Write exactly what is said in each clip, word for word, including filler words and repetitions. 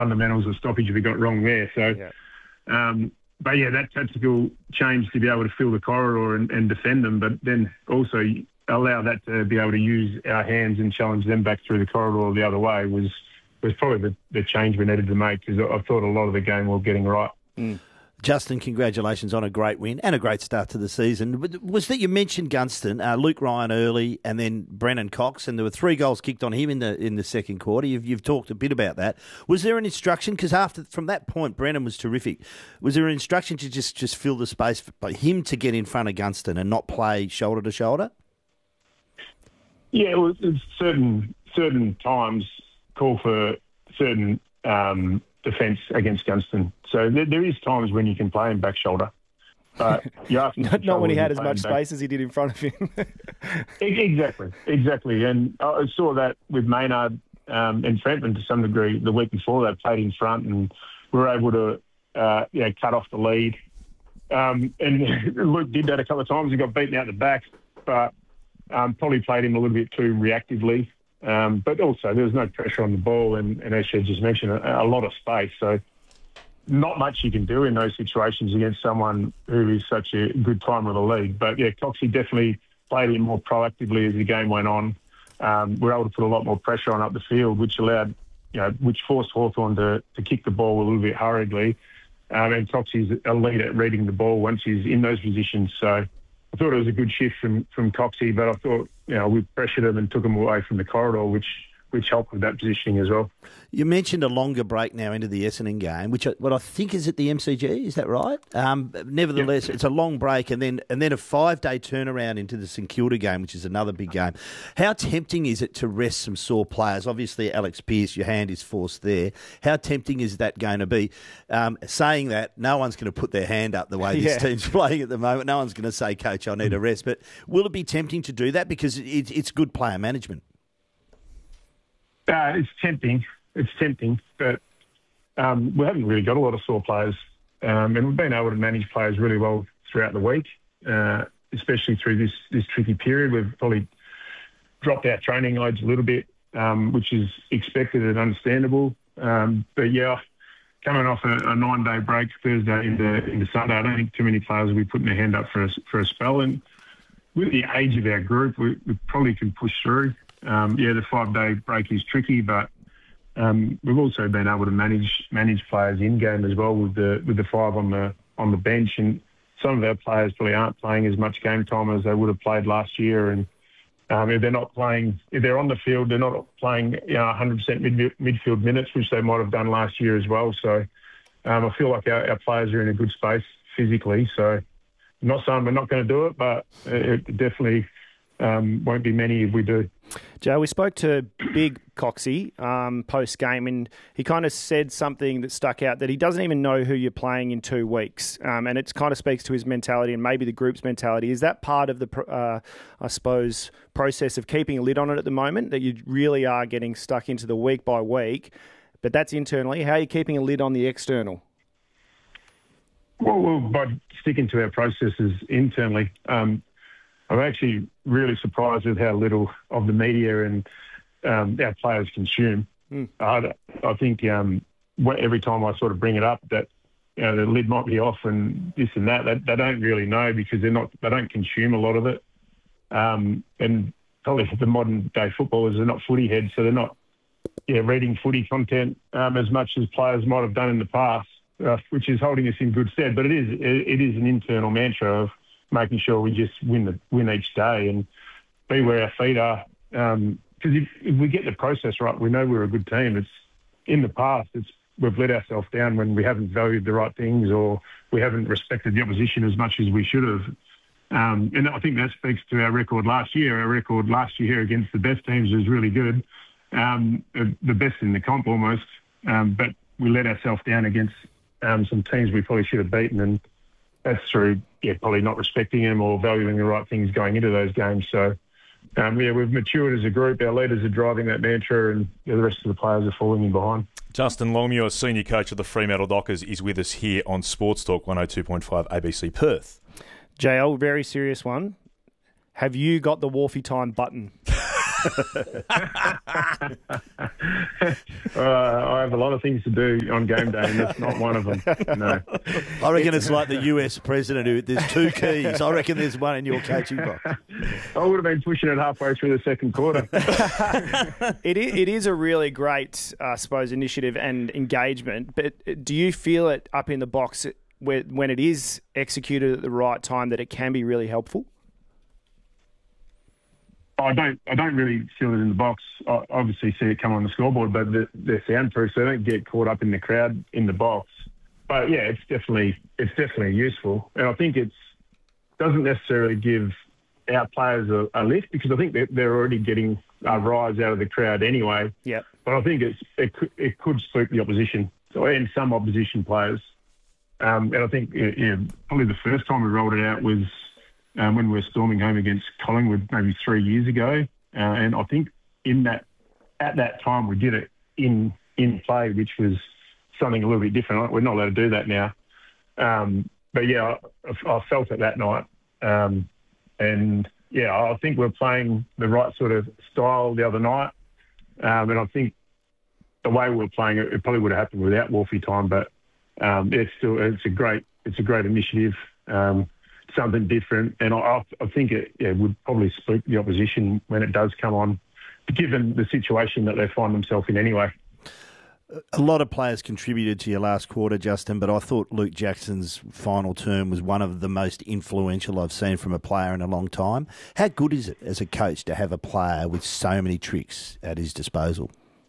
fundamentals of stoppage we got wrong there. So, Yeah. um, but yeah, that tactical change to be able to fill the corridor and, and defend them, but then also allow that to be able to use our hands and challenge them back through the corridor the other way was was probably the, the change we needed to make, because I, I thought a lot of the game we were getting right. Mm. Justin, congratulations on a great win and a great start to the season. Was that you mentioned Gunston, uh, Luke Ryan early, and then Brennan Cox, and there were three goals kicked on him in the in the second quarter. You've, you've talked a bit about that. Was there an instruction? Because after from that point, Brennan was terrific. Was there an instruction to just, just fill the space for him to get in front of Gunston and not play shoulder to shoulder? Yeah, it was, it was certain certain times call for certain um, defence against Gunston. So there, there is times when you can play him back shoulder. But you have to not, not when he had as much space as he did in front of him. Exactly, exactly. And I saw that with Maynard um, and Trentman to some degree the week before. They played in front and were able to uh, you know, cut off the lead. Um, and Luke did that a couple of times. He got beaten out the back, but um, probably played him a little bit too reactively. Um, but also there was no pressure on the ball, and, and as you just mentioned, a, a lot of space. So not much you can do in those situations against someone who is such a good time of the league. But yeah, Coxie definitely played him more proactively as the game went on. Um, we were able to put a lot more pressure on up the field, which allowed, you know, which forced Hawthorn to, to kick the ball a little bit hurriedly. Um, and Coxie's elite at reading the ball once he's in those positions. So I thought it was a good shift from, from Coxie, but I thought, you know, we pressured him and took him away from the corridor, which which helped with that positioning as well. You mentioned a longer break now into the Essendon game, which I, what I think is at the M C G, is that right? Um, nevertheless, yep. It's a long break and then and then a five-day turnaround into the St Kilda game, which is another big game. How tempting is it to rest some sore players? Obviously, Alex Pearce, your hand is forced there. How tempting is that going to be? Um, saying that, no one's going to put their hand up the way this yeah. team's playing at the moment. No one's going to say, Coach, I need a rest. But will it be tempting to do that? Because it, it's good player management. Uh, it's tempting. It's tempting, but um, we haven't really got a lot of sore players, um, and we've been able to manage players really well throughout the week, uh, especially through this this tricky period. We've probably dropped our training loads a little bit, um, which is expected and understandable. Um, but yeah, coming off a, a nine-day break Thursday into into Sunday, I don't think too many players will be putting their hand up for a, for a spell. And with the age of our group, we, we probably can push through. Um, yeah, the five-day break is tricky, but um, we've also been able to manage manage players in game as well with the with the five on the on the bench, and some of our players probably aren't playing as much game time as they would have played last year. And um, if they're not playing, if they're on the field, they're not playing, you know, one hundred percent mid, midfield minutes, which they might have done last year as well. So um, I feel like our, our players are in a good space physically. So I'm not saying we're not going to do it, but it definitely um, won't be many if we do. Joe, we spoke to Big Coxie um, post-game, and he kind of said something that stuck out, that he doesn't even know who you're playing in two weeks. Um, and it kind of speaks to his mentality and maybe the group's mentality. Is that part of the, uh, I suppose, process of keeping a lid on it at the moment, that you really are getting stuck into the week by week? But that's internally. How are you keeping a lid on the external? Well, well by sticking to our processes internally. Um, I'm actually really surprised with how little of the media and um, our players consume. Mm. I, I think um, every time I sort of bring it up that, you know, the lid might be off and this and that, they, they don't really know because they're not, they don't consume a lot of it. Um, and probably the modern day footballers are not footy heads, so they're not yeah, reading footy content um, as much as players might have done in the past, uh, which is holding us in good stead. But it is it, it is an internal mantra of making sure we just win the win each day and be where our feet are. Because um, if, if we get the process right, we know we're a good team. It's in the past, it's we've let ourselves down when we haven't valued the right things or we haven't respected the opposition as much as we should have. Um, and I think that speaks to our record last year. Our record last year against the best teams was really good, um, the best in the comp almost. Um, but we let ourselves down against um, some teams we probably should have beaten, and that's through, yeah, probably not respecting them or valuing the right things going into those games. So, um, yeah, we've matured as a group. Our leaders are driving that mantra, and yeah, the rest of the players are falling in behind. Justin Longmuir, Senior Coach of the Fremantle Dockers, is with us here on Sports Talk one oh two point five A B C Perth. J L, very serious one. Have you got the Wharfie time button? uh, I have a lot of things to do on game day, and that's not one of them. No. I reckon it's like the U S president who there's two keys. I reckon there's one in your coaching box. I would have been pushing it halfway through the second quarter. it, is, it is a really great, uh, I suppose, initiative and engagement, but do you feel it up in the box where, when it is executed at the right time that it can be really helpful? I don't. I don't really feel it in the box. I obviously see it come on the scoreboard, but they're, they're soundproof, so they don't get caught up in the crowd in the box. But yeah, it's definitely it's definitely useful, and I think it's doesn't necessarily give our players a, a lift because I think they're, they're already getting a rise out of the crowd anyway. Yeah. But I think it's it could, it could spook the opposition, so and some opposition players. Um, and I think yeah, probably the first time we rolled it out was. Um, when we were storming home against Collingwood maybe three years ago. Uh, and I think in that at that time we did it in in play, which was something a little bit different. We're not allowed to do that now. Um, but, yeah, I, I felt it that night. Um, and, yeah, I think we're playing the right sort of style the other night. Um, and I think the way we were playing it, it probably would have happened without Wolfie time. But um, it's still it's a great it's a great initiative. Um something different, and I, I think it yeah, would probably spook the opposition when it does come on, given the situation that they find themselves in anyway. A lot of players contributed to your last quarter, Justin, but I thought Luke Jackson's final term was one of the most influential I've seen from a player in a long time. How good is it as a coach to have a player with so many tricks at his disposal?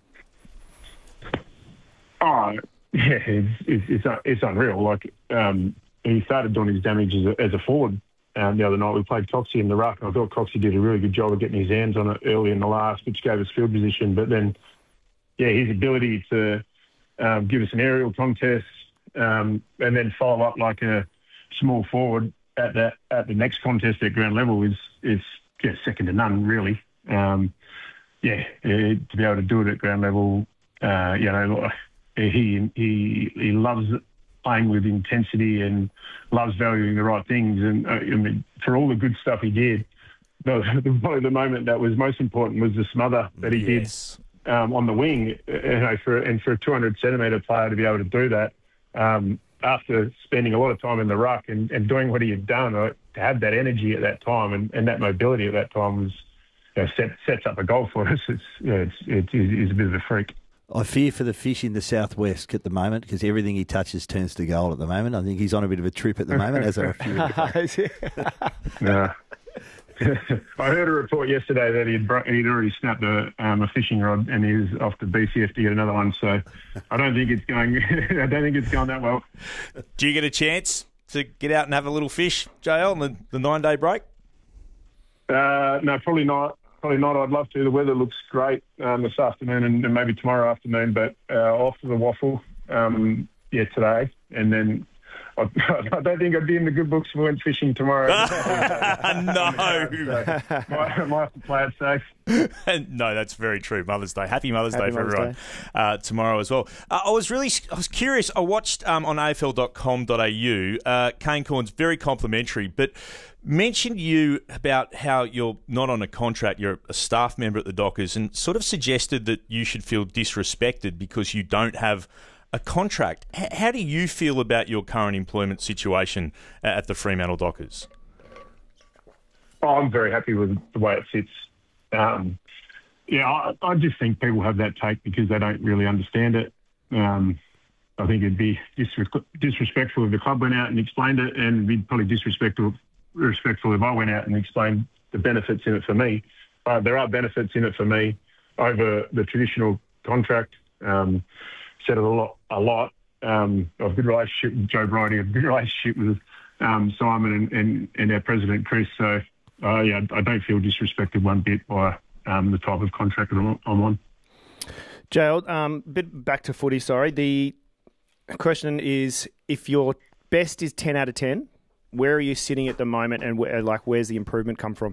Oh, yeah, it's it's, it's, it's unreal. Like, um, he started doing his damage as a, as a forward um, the other night. We played Coxie in the ruck, and I thought Coxie did a really good job of getting his hands on it early in the last, which gave us field position. But then, yeah, his ability to um, give us an aerial contest um, and then follow up like a small forward at that at the next contest at ground level is is yeah, second to none, really. Um, yeah, to be able to do it at ground level, uh, you know, he he he loves it. Playing with intensity and loves valuing the right things. And uh, I mean, for all the good stuff he did, the, the, probably the moment that was most important was the smother that he yes. did um, on the wing. You know, for and for a two hundred centimetre player to be able to do that um, after spending a lot of time in the ruck and, and doing what he had done, uh, to have that energy at that time and, and that mobility at that time was you know, set, sets up a goal for us. It's, you know, it's, it's, it's a bit of a freak. I fear for the fish in the southwest at the moment because everything he touches turns to gold at the moment. I think he's on a bit of a trip at the moment, as are a few. No. I heard a report yesterday that he'd, bro- he'd already snapped a, um, a fishing rod and he was off to B C F to get another one. So I don't think it's going. I don't think it's going that well. Do you get a chance to get out and have a little fish, J L, on the, the nine-day break? Uh, no, probably not. Probably not. I'd love to. The weather looks great um, this afternoon and, and maybe tomorrow afternoon, but uh, off to the waffle, um, yeah, today. And then I, I don't think I'd be in the good books if we went fishing tomorrow. No. So might, might have to play it safe. No, that's very true. Mother's Day. Happy Mother's Happy Day for Mother's everyone uh, tomorrow as well. Uh, I was really I was curious. I watched um, on A F L dot com dot A U, uh, Kane Cornes, very complimentary, but mentioned you about how you're not on a contract, you're a staff member at the Dockers, and sort of suggested that you should feel disrespected because you don't have a contract. H- how do you feel about your current employment situation at the Fremantle Dockers? Oh, I'm very happy with the way it sits. Um, yeah, I, I just think people have that take because they don't really understand it. Um, I think it'd be disre- disrespectful if the club went out and explained it, and it'd be probably disrespectful respectful if I went out and explained the benefits in it for me. Uh, there are benefits in it for me over the traditional contract. Um, said it a lot. A lot. Um, I have a good relationship with Joe Bridie, a good relationship with um, Simon and, and, and our president Chris. So uh, yeah, I don't feel disrespected one bit by um, the type of contract that I'm, I'm on. Jael, um, bit back to footy. Sorry, the question is: if your best is ten out of ten, where are you sitting at the moment, and where, like, where's the improvement come from?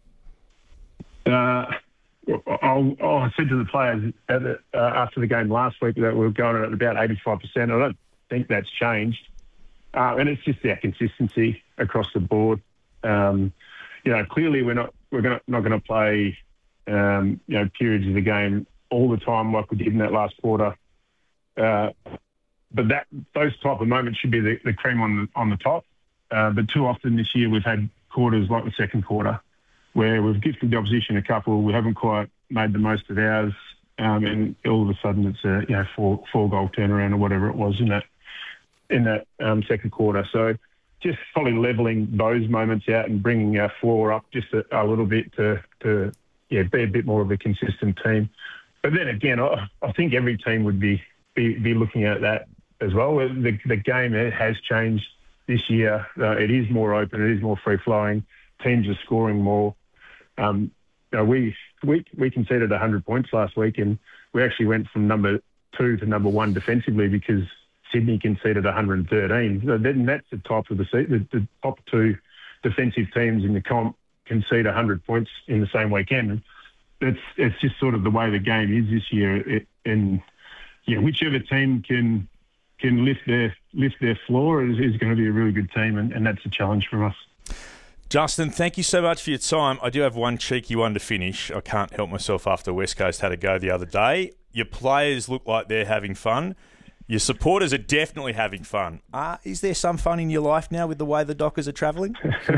Uh, I'll, I'll, I said to the players at the, uh, after the game last week that we were going at about eighty-five percent. I don't think that's changed. Uh, and it's just our consistency across the board. Um, you know, clearly we're not we're gonna, not going to play um, you know, periods of the game all the time like we did in that last quarter. Uh, but that those type of moments should be the, the cream on the on the top. Uh, but too often this year we've had quarters like the second quarter where we've gifted the opposition a couple, we haven't quite made the most of ours, um, and all of a sudden it's a you know four four goal turnaround or whatever it was in that in that um, second quarter. So just probably levelling those moments out and bringing our floor up just a, a little bit to to yeah be a bit more of a consistent team. But then again, I, I think every team would be, be be looking at that as well. The the game has changed this year. Uh, it is more open. It is more free flowing. Teams are scoring more. Um, you know, we we we conceded one hundred points last week, and we actually went from number two to number one defensively because Sydney conceded one hundred thirteen. So then that's the top of the the, the top two defensive teams in the comp concede one hundred points in the same weekend. It's it's just sort of the way the game is this year, it, and yeah, whichever team can can lift their lift their floor is, is going to be a really good team, and, and that's a challenge for us. Justin, thank you so much for your time. I do have one cheeky one to finish. I can't help myself after West Coast had a go the other day. Your players look like they're having fun. Your supporters are definitely having fun. Uh, is there some fun in your life now with the way the Dockers are travelling?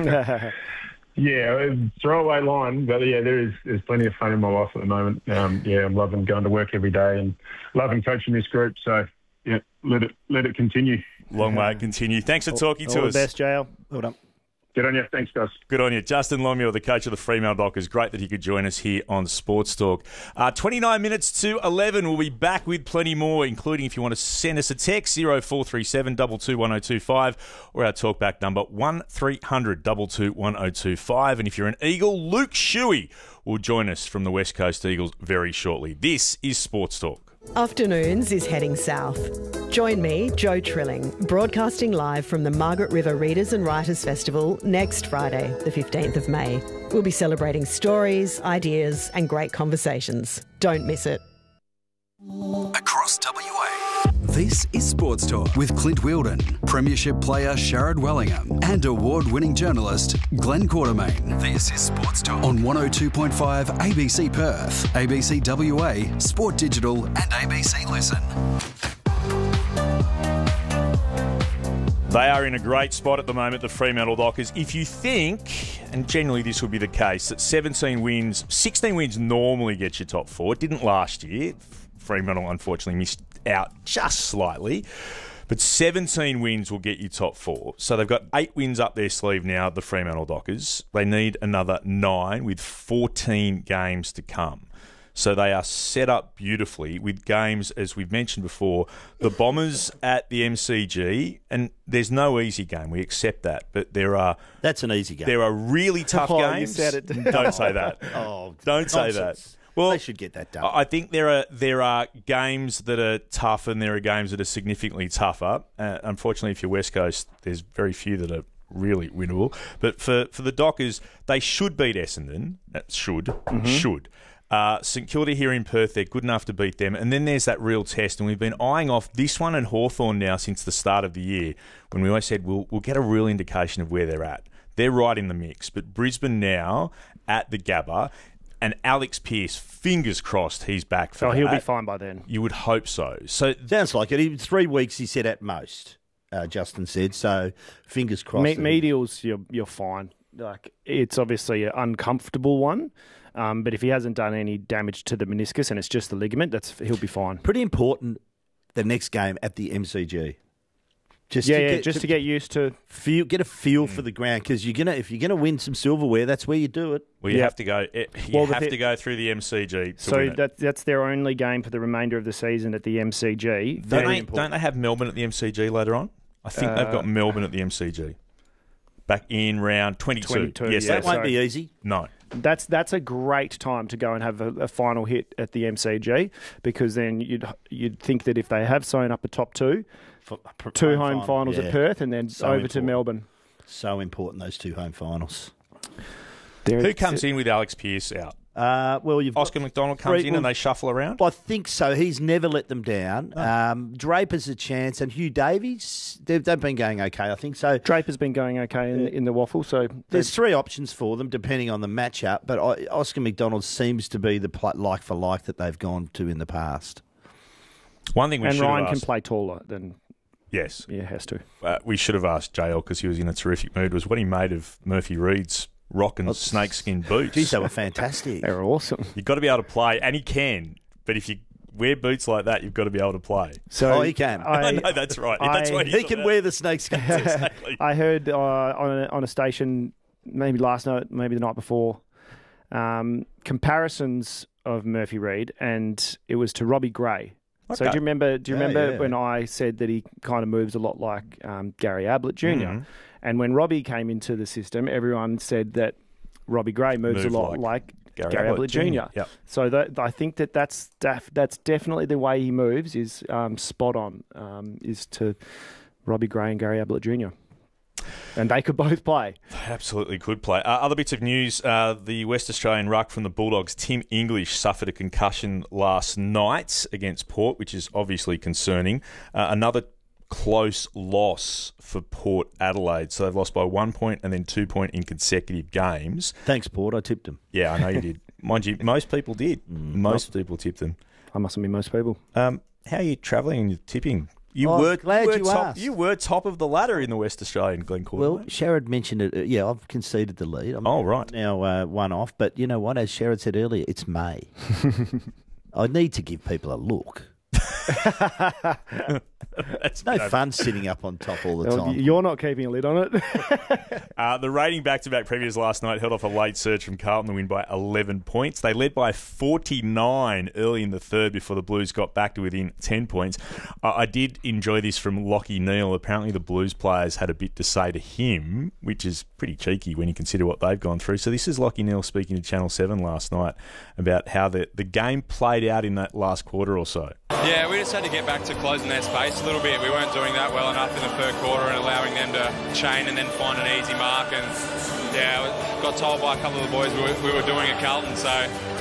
Yeah, throwaway line, but yeah, there is there's plenty of fun in my life at the moment. Um, yeah, I'm loving going to work every day and loving coaching this group. So yeah, let it let it continue. Long way to continue. Thanks for talking all, to all us. The best, J L. Well done. Good on you. Thanks, guys. Good on you. Justin Longmuir, the coach of the Fremantle Dockers. Great that he could join us here on Sports Talk. Uh, twenty-nine minutes to eleven. We'll be back with plenty more, including if you want to send us a text, oh four three seven, two two one oh two five, or our talkback number, one three hundred, two two one oh two five. And if you're an Eagle, Luke Shuey will join us from the West Coast Eagles very shortly. This is Sports Talk. Afternoons is heading south. Join me, Jo Trilling, broadcasting live from the Margaret River Readers and Writers Festival next Friday, the fifteenth of May. We'll be celebrating stories, ideas and great conversations. Don't miss it. Across W A. This is Sports Talk with Clint Wheeldon, Premiership player Sharrod Wellingham and award-winning journalist Glenn Quartermain. This is Sports Talk on one oh two point five A B C Perth, A B C W A, Sport Digital and A B C Listen. They are in a great spot at the moment, the Fremantle Dockers. If you think, and generally this would be the case, that seventeen wins, sixteen wins normally gets you top four. It didn't last year. Fremantle unfortunately missed out just slightly. But seventeen wins will get you top four. So they've got eight wins up their sleeve now, the Fremantle Dockers. They need another nine with fourteen games to come. So they are set up beautifully with games, as we've mentioned before, the Bombers at the M C G, and there's no easy game. We accept that, but there are That's an easy game. There are really tough Oh, you games. said it. Don't say that. Oh, Don't say nonsense. that. Well, they should get that done. I think there are there are games that are tough, and there are games that are significantly tougher. Uh, unfortunately, if you're West Coast, there's very few that are really winnable. But for, for the Dockers, they should beat Essendon. Uh, should. Mm-hmm. Should. Uh, St Kilda here in Perth, they're good enough to beat them. And then there's that real test, and we've been eyeing off this one and Hawthorn now since the start of the year, when we always said we'll, we'll get a real indication of where they're at. They're right in the mix. But Brisbane now at the Gabba, and Alex Pearce, fingers crossed he's back for Oh, that. he'll be fine by then. You would hope so. So Sounds like it. Even three weeks, he said at most, uh, Justin said. So fingers crossed. Me- that- medials, you're, you're fine. Like, it's obviously an uncomfortable one. Um, but if he hasn't done any damage to the meniscus and it's just the ligament, that's he'll be fine. Pretty important, the next game at the M C G. Just Yeah, to yeah, get, just to get used to. feel, get a feel for the ground, because you're gonna if you're gonna win some silverware, that's where you do it. well, you Yeah. have to go. You Well, the have thi- to go through the M C G. To So win it. that, that's their only game for the remainder of the season at the M C G. don't Very they, important. don't they have Melbourne at the M C G later on? I think they've got Uh, Melbourne at the M C G. Back in round twenty-two. twenty-two, Yes, yeah. That that's won't so- be easy. No. That's that's a great time to go and have a, a final hit at the M C G, because then you'd you'd think that if they have sewn up a top two, For- for- two home finals yeah. at Perth, and then So over to important. Melbourne. So important, those two home finals. There- Who comes in with Alex Pearce out? Uh, well, you've Oscar got McDonald comes three, in well, and they shuffle around? I think so. He's never let them down. Oh. Um, Draper's a chance, and Hugh Davies, they've, they've been going okay, I think. So Draper's been going okay in, in the waffle, so there's three options for them depending on the matchup, but I, Oscar McDonald seems to be the pl- like for like that they've gone to in the past. One thing we and should Ryan have can asked, play taller than yes, yeah has to. uh, we should have asked J L because he was in a terrific mood. Was what he made of Murphy Reed's rock and snakeskin boots. Geez, they were fantastic. They're awesome. You've got to be able to play, and he can. But if you wear boots like that, you've got to be able to play. So oh, he can. I, know that's right. That's I- what He can wear the snakeskin. exactly. I heard uh, on, a, on a station, maybe last night, maybe the night before, um, comparisons of Murphy Reed, and it was to Robbie Gray. So Okay. do you remember? Do you Oh, remember yeah. when I said that he kind of moves a lot like um, Gary Ablett Junior? Mhm. And when Robbie came into the system, everyone said that Robbie Gray moves Move a lot like like, Gary Gary, Ablett Ablett Junior Junior Yep. So that, I think that that's def- that's definitely the way he moves is um, spot on. Um, is to Robbie Gray and Gary Ablett Junior And they could both play. Absolutely could play. Uh, other bits of news, uh, the West Australian ruck from the Bulldogs, Tim English, suffered a concussion last night against Port, which is obviously concerning. Uh, another close loss for Port Adelaide. So they've lost by one point and then two point in consecutive games. Thanks, Port. I tipped him. Yeah, I know you did. Mind you, most people did. Most people tipped them. I mustn't be most people. Um, how are you travelling in your tipping? You Oh, were glad you, were you top, asked. you were top of the ladder in the West Australian Glencore. Well, mate. Sherrod mentioned it. Uh, yeah, I've conceded the lead. I'm Oh, right. now uh, one off. But you know what? As Sherrod said earlier, it's May. I need to give people a look. That's It's no no fun sitting up on top all the Well, time. You're not keeping a lid on it. Uh, the rating back-to-back premiers last night held off a late surge from Carlton to win by eleven points. They led by forty-nine early in the third before the Blues got back to within ten points. Uh, I did enjoy this from Lockie Neal. Apparently the Blues players had a bit to say to him, which is pretty cheeky when you consider what they've gone through. So this is Lockie Neal speaking to Channel seven last night about how the, the game played out in that last quarter or so. Yeah, we just had to get back to closing their space a little bit. We weren't doing that well enough in the third quarter and allowing them to chain and then find an easy mark. And yeah, got told by a couple of the boys we were, we were doing at Carlton. So